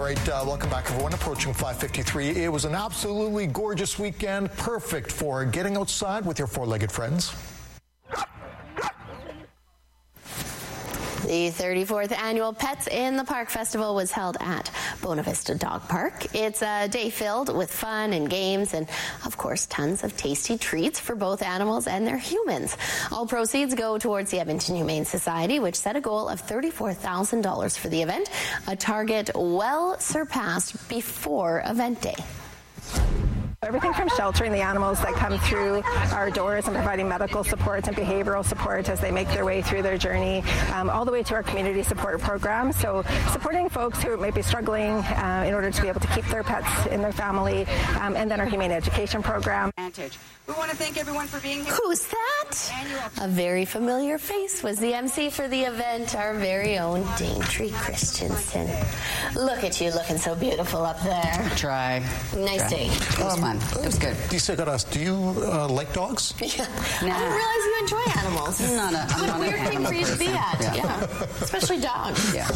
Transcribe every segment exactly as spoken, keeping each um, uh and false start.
right, uh, welcome back, everyone. Approaching five fifty-three. It was an absolutely gorgeous weekend, perfect for getting outside with your four-legged friends. The thirty-fourth Annual Pets in the Park Festival was held at Bona Vista Dog Park. It's a day filled with fun and games and, of course, tons of tasty treats for both animals and their humans. All proceeds go towards the Edmonton Humane Society, which set a goal of thirty-four thousand dollars for the event, a target well surpassed before event day. Everything from sheltering the animals that come through our doors and providing medical support and behavioral support as they make their way through their journey, um, all the way to our community support program. So supporting folks who may be struggling uh, in order to be able to keep their pets in their family, um, and then our humane education program. We want to thank everyone for being here. Who's that? A very familiar face was the M C for the event, our very own Daintree Christensen. Look at you looking so beautiful up there. Try. Nice Try. day. It was um, fun. It was good. Lisa got us. Do you uh, like dogs? Yeah. Nah. I didn't realize you enjoy animals. I'm not a, I'm what not a weird thing for you to be at. Yeah. yeah. Especially dogs. Yeah.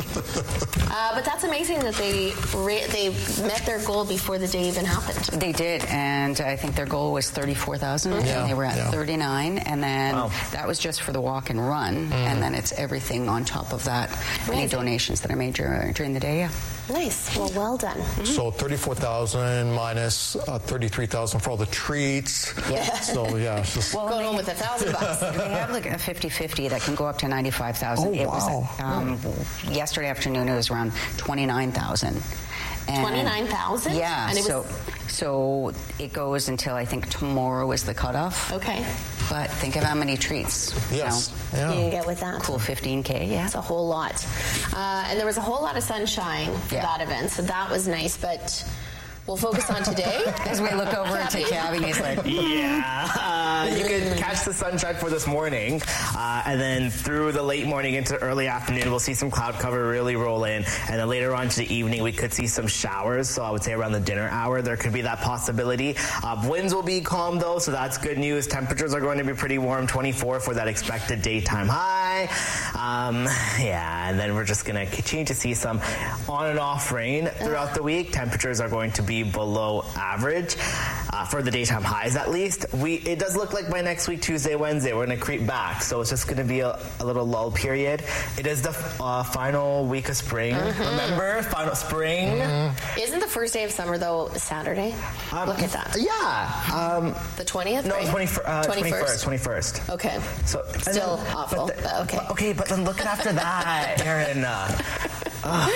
uh, but that's amazing that they re- they met their goal before the day even happened. They did, and I think their goal was thirty-four thousand. Mm-hmm. Yeah. They were at yeah. thirty-nine, and then wow. that was just for the walk and run, mm. and then it's everything on top of that. Amazing. Any donations that are made during, during the day, yeah. Nice. Well, well done. Mm-hmm. So thirty-four thousand minus uh, thirty-three thousand for all the treats. Yeah. So, yeah. It's just well, going home with a thousand bucks. They have like a fifty-fifty that can go up to ninety-five thousand. Oh, it wow. was, um, mm. Yesterday afternoon, it was around twenty-nine thousand. twenty-nine thousand? Yeah. And it so, was... so it goes until I think tomorrow is the cutoff. Okay. But think of how many treats. Yes. You know, yeah. you can get with that. Cool fifteen K, yeah. It's a whole lot. Uh, and there was a whole lot of sunshine for yeah. that event, so that was nice, but we'll focus on today. As we look over to Cabby, he's like, yeah. Uh, you can catch the sunshine for this morning, uh, and then through the late morning into early afternoon, we'll see some cloud cover really roll in, and then later on to the evening, we could see some showers. So I would say around the dinner hour, there could be that possibility. Uh, winds will be calm though, so that's good news. Temperatures are going to be pretty warm, twenty-four for that expected daytime high. Um, yeah, and then we're just going to continue to see some on and off rain throughout the week. Temperatures are going to be below average uh, for the daytime highs, at least. We it does look like by next week, Tuesday, Wednesday, we're going to creep back. So it's just going to be a, a little lull period. It is the uh, final week of spring. Mm-hmm. Remember, final spring. Mm-hmm. Isn't the first day of summer though Saturday? Um, look at that. Yeah. Um, the twentieth. No, right? twenty uh, twenty-first. Twenty-first. Okay. So still then, awful. But the, but okay. But, okay, but then look after that, Erin. Uh, uh.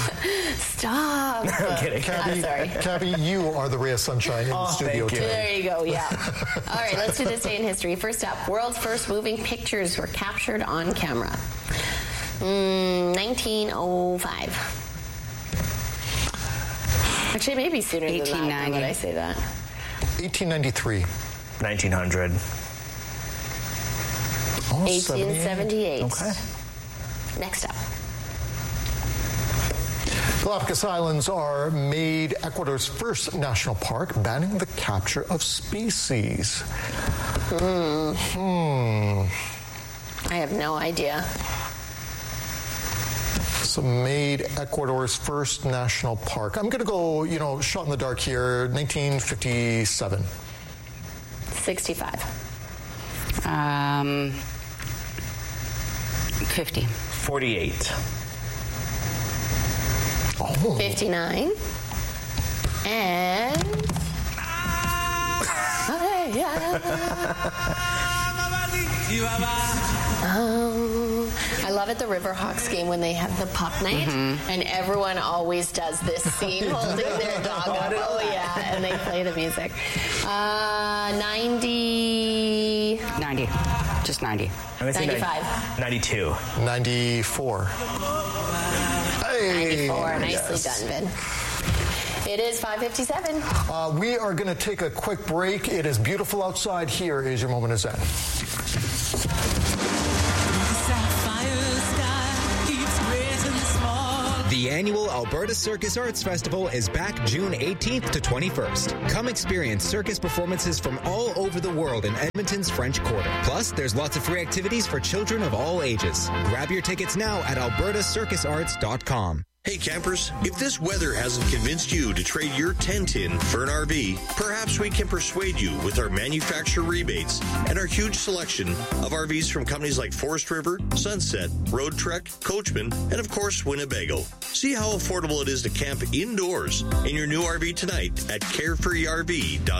Stop. I'm kidding. Cabby, I'm sorry. Cabby, you are the ray of sunshine in oh, the studio thank you. today. There you go, yeah. All right, let's do this day in history. First up, world's first moving pictures were captured on camera. Mm, nineteen oh five. Actually, maybe sooner than that. Now that I say that. eighteen ninety-three. nineteen hundred. Oh, eighteen seventy-eight. Okay. Next up. Galapagos Islands are made Ecuador's first national park, banning the capture of species. Hmm. Hmm. I have no idea. So made Ecuador's first national park. I'm going to go, you know, shot in the dark here, nineteen fifty-seven. sixty-five. Um, fifty. forty-eight. Oh. fifty-nine. And... Okay, yeah. um, I love at the Riverhawks game when they have the pup night, mm-hmm. and everyone always does this scene holding their dog up. Oh, yeah, and they play the music. Uh, ninety... ninety. Just ninety. ninety-five. ninety-two. ninety-four. Hey! ninety-four. Nicely Yes. done, Ben. It is five fifty-seven. Uh, we are going to take a quick break. It is beautiful outside. Here is your moment of Zen. The annual Alberta Circus Arts Festival is back June eighteenth to twenty-first. Come experience circus performances from all over the world in Edmonton's French Quarter. Plus, there's lots of free activities for children of all ages. Grab your tickets now at alberta circus arts dot com. Hey campers, if this weather hasn't convinced you to trade your tent in for an R V, perhaps we can persuade you with our manufacturer rebates and our huge selection of R Vs from companies like Forest River, Sunset, Road Trek, Coachman, and of course Winnebago. See how affordable it is to camp indoors in your new R V tonight at carefree R V dot